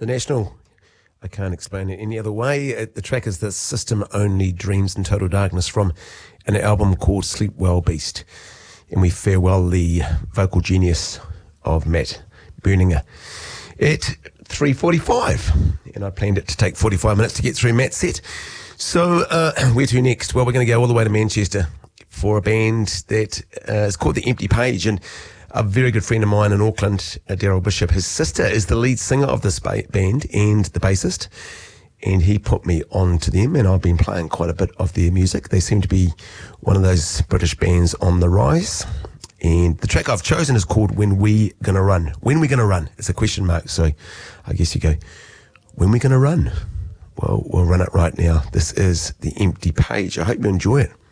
The National. I can't explain it any other way. The track is The System Only Dreams in Total Darkness from an album called Sleep Well Beast. And we farewell the vocal genius of Matt Berninger at 3:45. And I planned it to take 45 minutes to get through Matt's set. So where to next? Well, we're going to go all the way to Manchester for a band that is called The Empty Page. And a very good friend of mine in Auckland, Daryl Bishop, his sister is the lead singer of this band and the bassist. And he put me on to them, and I've been playing quite a bit of their music. They seem to be one of those British bands on the rise. And the track I've chosen is called When We Gonna Run. When We Gonna Run? It's a question mark, so I guess you go, when we gonna run? Well, we'll run it right now. This is The Empty Page. I hope you enjoy it.